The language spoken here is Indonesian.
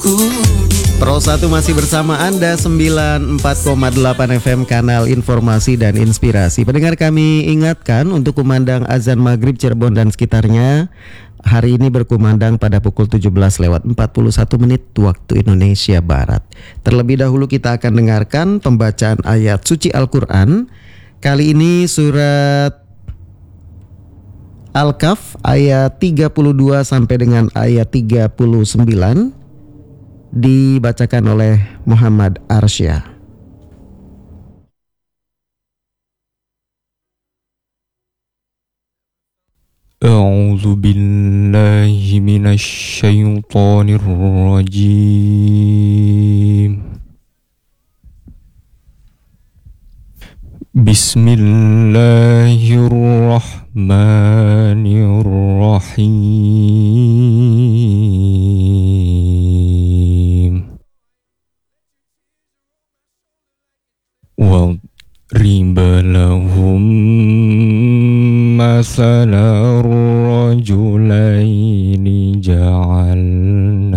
Pro 1 masih bersama Anda 94,8 FM kanal informasi dan inspirasi. Pendengar, kami ingatkan untuk kumandang azan maghrib Cirebon dan sekitarnya hari ini berkumandang pada pukul 17:41 waktu Indonesia Barat. Terlebih dahulu kita akan dengarkan pembacaan ayat suci Al-Quran. Kali ini surat Al-Kahf ayat 32 sampai dengan ayat 39 dibacakan oleh Muhammad Arsya. A'udzu billahi minasy syaithanir rajim. Bismillahirrahmanirrahim. وَاضْرِبْ لَهُم مَّثَلَ الرَّجُلَيْنِ جَعَلْنَا